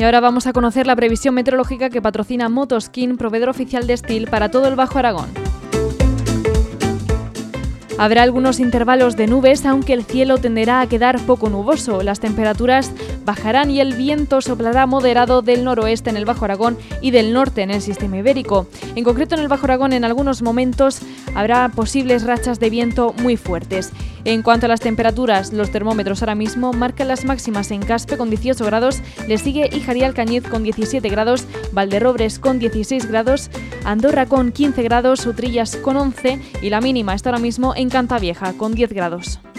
Y ahora vamos a conocer la previsión meteorológica que patrocina Motoskin, proveedor oficial de Stihl para todo el Bajo Aragón. Habrá algunos intervalos de nubes, aunque el cielo tenderá a quedar poco nuboso. Las temperaturas bajarán y el viento soplará moderado del noroeste en el Bajo Aragón y del norte en el sistema ibérico. En concreto, en el Bajo Aragón, en algunos momentos habrá posibles rachas de viento muy fuertes. En cuanto a las temperaturas, los termómetros ahora mismo marcan las máximas en Caspe con 18 grados, le sigue Híjar y Alcañiz con 17 grados, Valderrobres con 16 grados, Andorra con 15 grados, Utrillas con 11 y la mínima está ahora mismo en Cantavieja con 10 grados.